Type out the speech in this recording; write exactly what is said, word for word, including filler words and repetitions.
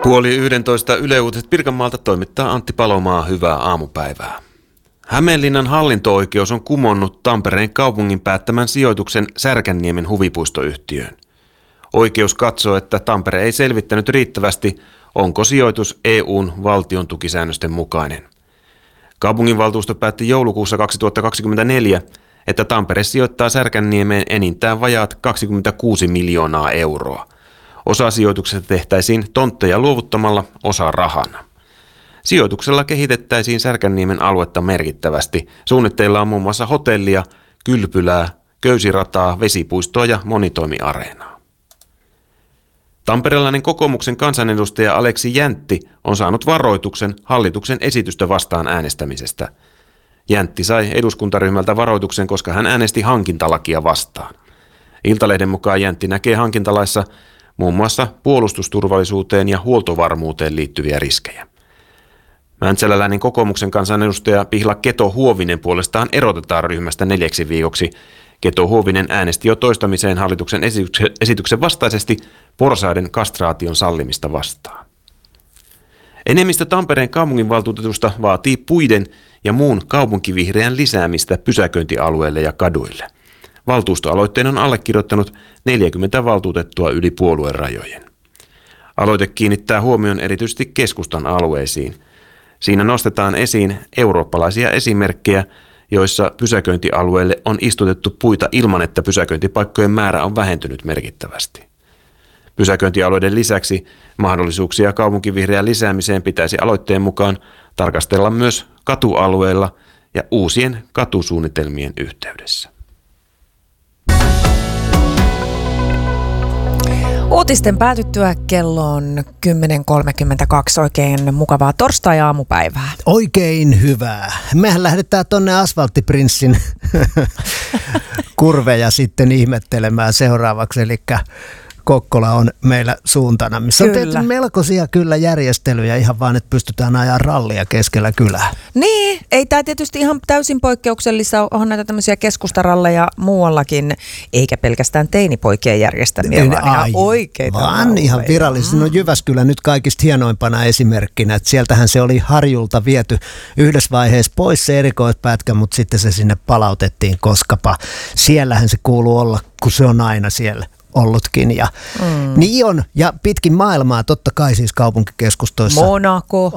Puoli yhdentoista Yle Uutiset Pirkanmaalta toimittaa Antti Palomaa. Hyvää aamupäivää. Hämeenlinnan hallinto-oikeus on kumonnut Tampereen kaupungin päättämän sijoituksen Särkänniemen huvipuistoyhtiöön. Oikeus katsoo, että Tampere ei selvittänyt riittävästi, onko sijoitus E U:n valtion tukisäännösten mukainen. Kaupunginvaltuusto päätti joulukuussa kaksituhattakaksikymmentäneljä, että Tampere sijoittaa Särkänniemeen enintään vajaat kaksikymmentäkuusi miljoonaa euroa. Osa sijoituksesta tehtäisiin tontteja luovuttamalla, osa rahana. Sijoituksella kehitettäisiin Särkänniemen aluetta merkittävästi. Suunnitteilla on muun muassa hotellia, kylpylää, köysirataa, vesipuistoa ja monitoimiareenaa. Tamperelainen kokoomuksen kansanedustaja Aleksi Jäntti on saanut varoituksen hallituksen esitystä vastaan äänestämisestä. Jäntti sai eduskuntaryhmältä varoituksen, koska hän äänesti hankintalakia vastaan. Iltalehden mukaan Jäntti näkee hankintalaissa muun muassa puolustusturvallisuuteen ja huoltovarmuuteen liittyviä riskejä. Mäntsäläläinen kokoomuksen kansanedustaja Pihla Keto-Huovinen puolestaan erotetaan ryhmästä neljäksi viikoksi. Keto-Huovinen äänesti jo toistamiseen hallituksen esityksen vastaisesti porsaiden kastraation sallimista vastaan. Enemmistö Tampereen kaupunginvaltuutetusta vaatii puiden ja muun kaupunkivihreän lisäämistä pysäköintialueille ja kaduille. Valtuustoaloitteen on allekirjoittanut neljäkymmentä valtuutettua yli puoluerajojen. Aloite kiinnittää huomion erityisesti keskustan alueisiin. Siinä nostetaan esiin eurooppalaisia esimerkkejä, joissa pysäköintialueelle on istutettu puita ilman, että pysäköintipaikkojen määrä on vähentynyt merkittävästi. Pysäköintialueiden lisäksi mahdollisuuksia kaupunkivihreän lisäämiseen pitäisi aloitteen mukaan tarkastella myös katualueilla ja uusien katusuunnitelmien yhteydessä. Uutisten päätyttyä kello on kymmenen kolmekymmentäkaksi. Oikein mukavaa torstai-aamupäivää. Oikein hyvää. Mehän lähdetään tonne Asfalttiprinssin kurveja sitten ihmettelemään seuraavaksi, eli Kokkola on meillä suuntana, missä on tehty melkoisia kyllä järjestelyjä ihan vaan, että pystytään ajaa rallia keskellä kylää. Niin, ei tämä tietysti ihan täysin poikkeuksellista, onhan näitä tämmöisiä keskustaralleja muuallakin, eikä pelkästään teinipoikien järjestämiä, vaan Ai, ihan oikeita vaan ralleja. ihan virallisesti. No Jyväskylä nyt kaikista hienoimpana esimerkkinä, että sieltähän se oli Harjulta viety yhdessä vaiheessa pois se erikoispätkä, mutta sitten se sinne palautettiin, koskapa siellähän se kuuluu olla, kun se on aina siellä ollutkin. Ja, mm. Niin on, ja pitkin maailmaa totta kai siis kaupunkikeskustoissa. Monaco.